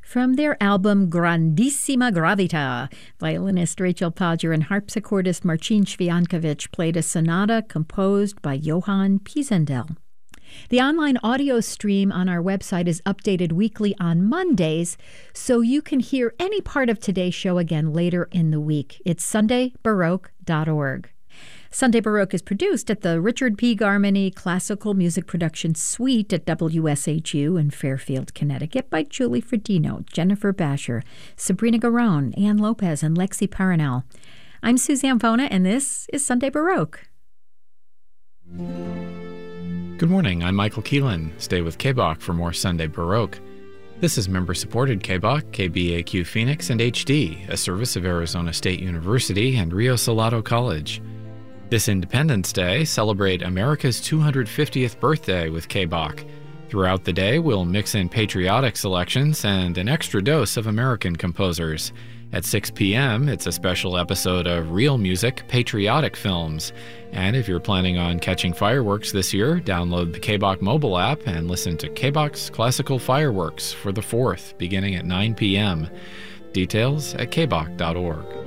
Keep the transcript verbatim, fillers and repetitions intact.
From their album Grandissima Gravita, violinist Rachel Podger and harpsichordist Marcin Sviankovich played a sonata composed by Johann Pisendel. The online audio stream on our website is updated weekly on Mondays, so you can hear any part of today's show again later in the week. It's sunday baroque dot org. Sunday Baroque is produced at the Richard P. Garmany Classical Music Production Suite at W S H U in Fairfield, Connecticut by Julie Fredino, Jennifer Basher, Sabrina Garone, Ann Lopez, and Lexi Paranel. I'm Suzanne Vona, and this is Sunday Baroque. Good morning, I'm Michael Keelan. Stay with K B O C for more Sunday Baroque. This is member-supported K B O C, K B A Q Phoenix, and H D, a service of Arizona State University and Rio Salado College. This Independence Day, celebrate America's two hundred fiftieth birthday with K B O C. Throughout the day, we'll mix in patriotic selections and an extra dose of American composers. At six p.m., it's a special episode of Real Music, Patriotic Films. And if you're planning on catching fireworks this year, download the K B O C mobile app and listen to K B O C's Classical Fireworks for the fourth, beginning at nine p.m. Details at K B O C dot org.